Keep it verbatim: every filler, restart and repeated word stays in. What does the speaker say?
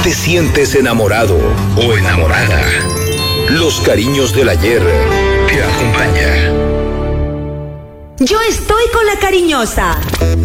te sientes enamorado o enamorada, los cariños del ayer te acompañan. Yo estoy con la cariñosa.